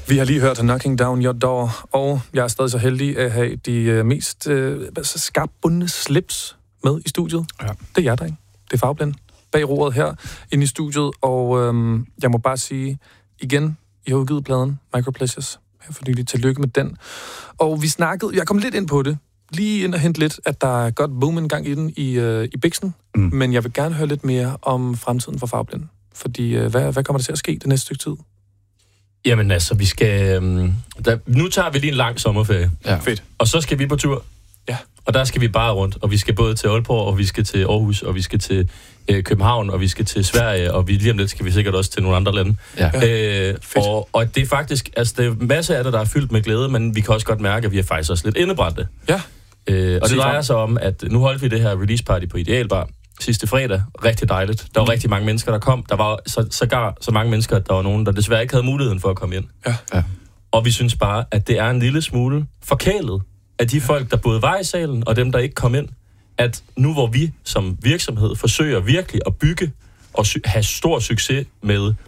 Vi har lige hørt Knocking Down Your Door, og jeg er stadig så heldig at have de mest skarpbundne slips med i studiet. Ja. Det er jer, der ikke? Det er Farveblinde bag roret her inde i studiet, og jeg må bare sige igen, I har udgivet pladen Micropleasures. Her for nylig. Tillykke med den. Og vi snakkede, jeg kom lidt ind på det, lige ind og hente lidt, at der er godt boom en gang i den i Bixen, men jeg vil gerne høre lidt mere om fremtiden for Farveblinde. Fordi hvad kommer der til at ske det næste stykke tid? Jamen altså, vi skal... nu tager vi lige en lang sommerferie. Ja. Fedt. Og så skal vi på tur. Ja. Og der skal vi bare rundt. Og vi skal både til Aalborg, og vi skal til Aarhus, og vi skal til København, og vi skal til Sverige, og lige om lidt skal vi sikkert også til nogle andre lande. Ja. Og det er faktisk... Altså, det er masser af det, der er fyldt med glæde, men vi kan også godt mærke, at vi er faktisk også lidt indebrændte. Ja. Og det drejer sig om, at nu holdt vi det her release party på Idealbar sidste fredag. Rigtig dejligt. Der var rigtig mange mennesker, der kom. Der var sågar så mange mennesker, at der var nogen, der desværre ikke havde muligheden for at komme ind. Ja. Og vi synes bare, at det er en lille smule forkælet af de folk, der både var i salen, og dem, der ikke kom ind, at nu hvor vi som virksomhed forsøger virkelig at bygge og have stor succes med